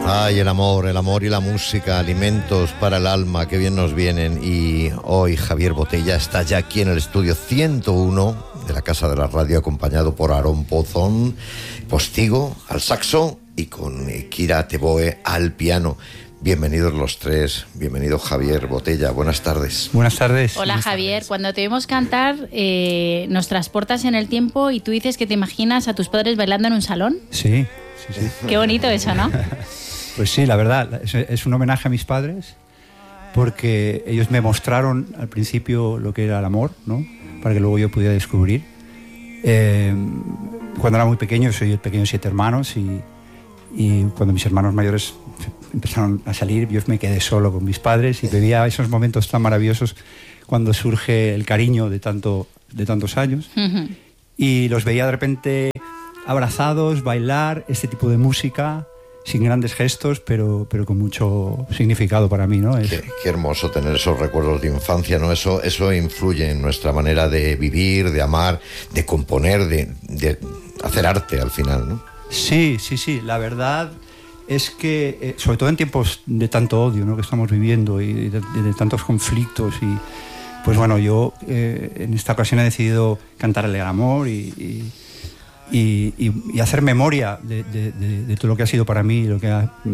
Ay, el amor y la música, alimentos para el alma, que bien nos vienen. Y hoy Javier Botella está ya aquí en el estudio 101 de la Casa de la Radio, acompañado por Aarón Pozón, Postigo al saxo y con Kira Teboe al piano. Bienvenidos los tres, bienvenido Javier Botella, buenas tardes. Buenas tardes. Hola buenas Javier, tardes. Cuando te vemos cantar nos transportas en el tiempo y tú dices que te imaginas a tus padres bailando en un salón. Sí. Qué bonito eso, ¿no? Pues sí, la verdad, es un homenaje a mis padres, porque ellos me mostraron al principio lo que era el amor, ¿no? Para que luego yo pudiera descubrir. Cuando era muy pequeño, soy el pequeño de 7 hermanos, y cuando mis hermanos mayores empezaron a salir, yo me quedé solo con mis padres y vivía esos momentos tan maravillosos cuando surge el cariño de tantos años. Uh-huh. Y los veía de repente abrazados, bailar este tipo de música, sin grandes gestos, pero con mucho significado para mí, ¿no? Qué hermoso tener esos recuerdos de infancia, ¿no? Eso influye en nuestra manera de vivir, de amar, de componer, de hacer arte al final, ¿no? Sí, la verdad es que, sobre todo en tiempos de tanto odio, ¿no?, que estamos viviendo, y de tantos conflictos, y pues bueno, yo en esta ocasión he decidido cantarle al amor y hacer memoria de todo lo que ha sido para mí, lo que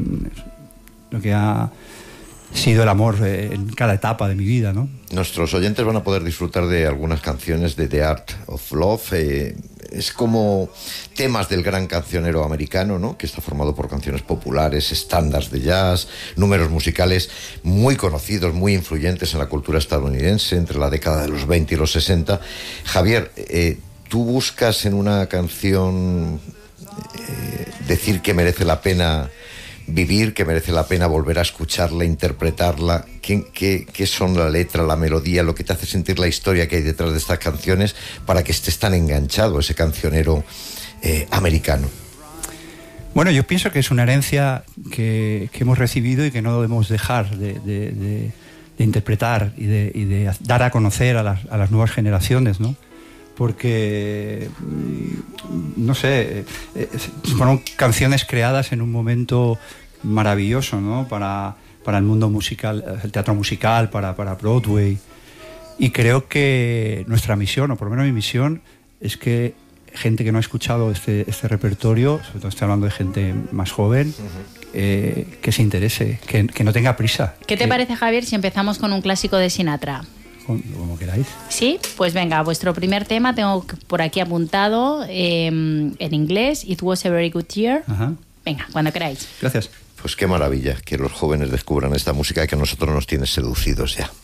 ha sido el amor en cada etapa de mi vida, ¿no? Nuestros oyentes van a poder disfrutar de algunas canciones de The Art of Love. Es como temas del gran cancionero americano, ¿no?, que está formado por canciones populares, estándares de jazz, números musicales muy conocidos, muy influyentes en la cultura estadounidense entre la década de los 20 y los 60. Javier, tú buscas en una canción decir que merece la pena vivir, que merece la pena volver a escucharla, interpretarla. ¿Qué son la letra, la melodía, lo que te hace sentir la historia que hay detrás de estas canciones para que estés tan enganchado, ese cancionero americano? Bueno, yo pienso que es una herencia que hemos recibido y que no debemos dejar de interpretar y de dar a conocer a las nuevas generaciones, ¿no? Porque, no sé, fueron canciones creadas en un momento maravilloso, ¿no?, para el mundo musical, el teatro musical, para Broadway. Y creo que nuestra misión, o por lo menos mi misión, es que gente que no ha escuchado este repertorio, sobre todo estoy hablando de gente más joven, que se interese, que no tenga prisa. ¿Qué te parece, Javier, si empezamos con un clásico de Sinatra? Como queráis. Sí, pues venga, vuestro primer tema tengo por aquí apuntado en inglés, It Was a Very Good Year. Ajá. Venga, cuando queráis. Gracias. Pues qué maravilla que los jóvenes descubran esta música que a nosotros nos tiene seducidos ya.